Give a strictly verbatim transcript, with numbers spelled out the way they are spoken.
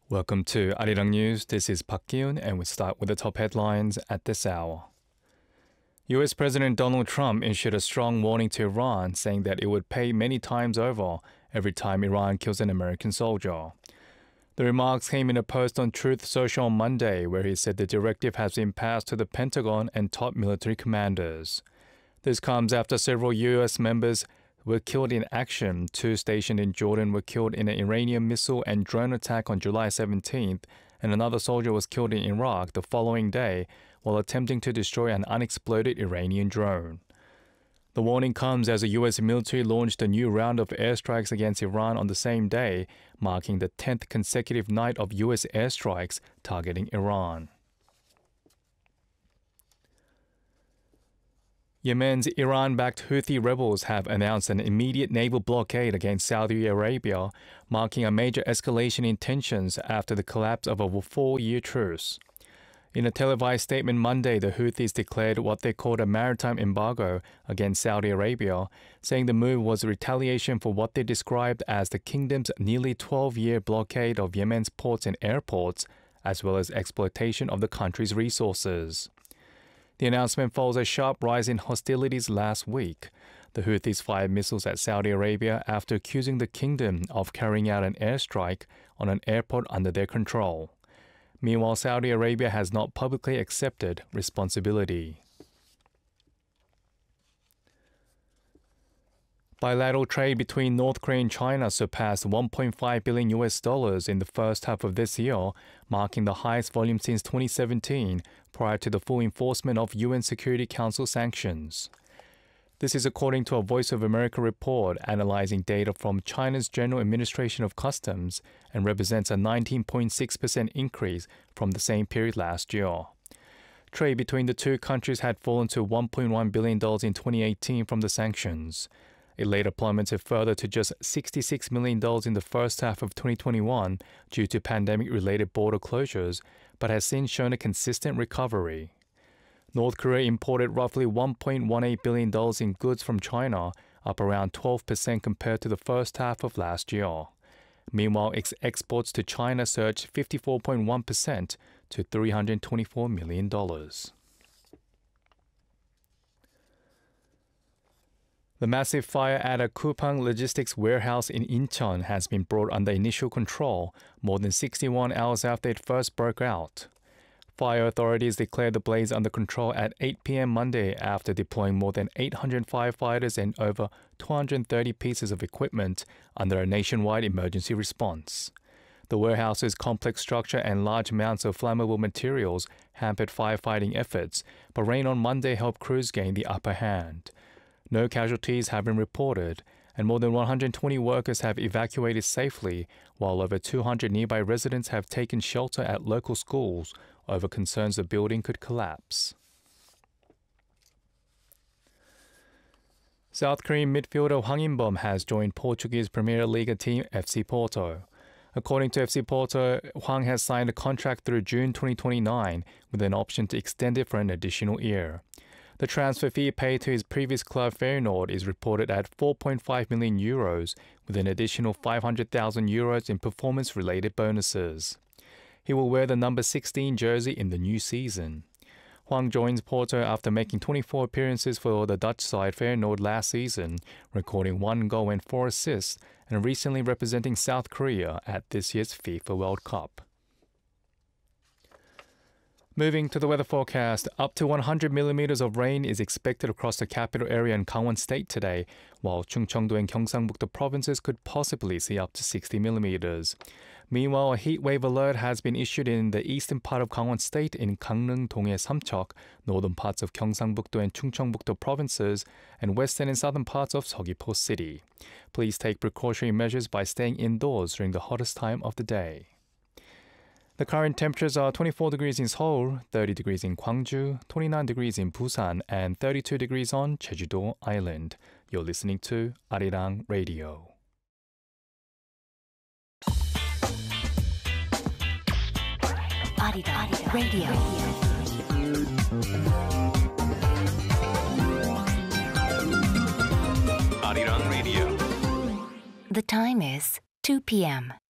Welcome to Arirang News. This is Park Kyun, and we start with the top headlines at this hour. U S President Donald Trump issued a strong warning to Iran, saying that it would pay many times over every time Iran kills an American soldier. The remarks came in a post on Truth Social on Monday, where he said the directive has been passed to the Pentagon and top military commanders. This comes after several U S members were killed in action. Two stationed in Jordan were killed in an Iranian missile and drone attack on July seventeenth, and another soldier was killed in Iraq the following day while attempting to destroy an unexploded Iranian drone. The warning comes as the U S military launched a new round of airstrikes against Iran on the same day, marking the tenth consecutive night of U S airstrikes targeting Iran. Yemen's Iran-backed Houthi rebels have announced an immediate naval blockade against Saudi Arabia, marking a major escalation in tensions after the collapse of a four-year truce. In a televised statement Monday, the Houthis declared what they called a maritime embargo against Saudi Arabia, saying the move was retaliation for what they described as the kingdom's nearly twelve-year blockade of Yemen's ports and airports, as well as exploitation of the country's resources. The announcement follows a sharp rise in hostilities last week. The Houthis fired missiles at Saudi Arabia after accusing the kingdom of carrying out an airstrike on an airport under their control. Meanwhile, Saudi Arabia has not publicly accepted responsibility. Bilateral trade between North Korea and China surpassed one point five billion U S dollars in the first half of this year, marking the highest volume since twenty seventeen, prior to the full enforcement of U N Security Council sanctions. This is according to a Voice of America report analyzing data from China's General Administration of Customs and represents a nineteen point six percent increase from the same period last year. Trade between the two countries had fallen to one point one billion dollars in twenty eighteen from the sanctions. It later plummeted further to just sixty-six million dollars in the first half of twenty twenty-one due to pandemic-related border closures, but has since shown a consistent recovery. North Korea imported roughly one point one eight billion dollars in goods from China, up around twelve percent compared to the first half of last year. Meanwhile, its exports to China surged fifty-four point one percent to three hundred twenty-four million dollars. The massive fire at a Coupang logistics warehouse in Incheon has been brought under initial control more than sixty-one hours after it first broke out. Fire authorities declared the blaze under control at eight p.m. Monday after deploying more than eight hundred firefighters and over two hundred thirty pieces of equipment under a nationwide emergency response. The warehouse's complex structure and large amounts of flammable materials hampered firefighting efforts, but rain on Monday helped crews gain the upper hand. No casualties have been reported, and more than one hundred twenty workers have evacuated safely, while over two hundred nearby residents have taken shelter at local schools over concerns the building could collapse. South Korean midfielder Hwang In-bum has joined Portuguese Premier League team F C Porto. According to F C Porto, Hwang has signed a contract through June twenty twenty-nine with an option to extend it for an additional year. The transfer fee paid to his previous club Feyenoord is reported at four point five million euros, with an additional five hundred thousand euros in performance-related bonuses. He will wear the number sixteen jersey in the new season. Hwang joins Porto after making twenty-four appearances for the Dutch side Feyenoord last season, recording one goal and four assists, and recently representing South Korea at this year's FIFA World Cup. Moving to the weather forecast, up to one hundred millimeters of rain is expected across the capital area in Gangwon State today, while Chungcheongdo and Gyeongsangbuk-do provinces could possibly see up to sixty millimeters. Meanwhile, a heat wave alert has been issued in the eastern part of Gangwon State in Gangneung, Donghae, Samcheok, northern parts of Gyeongsangbuk-do and Chungcheongbuk-do provinces, and western and southern parts of Seogwipo City. Please take precautionary measures by staying indoors during the hottest time of the day. The current temperatures are twenty-four degrees in Seoul, thirty degrees in Gwangju, twenty-nine degrees in Busan, and thirty-two degrees on Jeju-do Island. You're listening to Arirang Radio. Arirang Radio. Arirang Radio. The time is two p.m.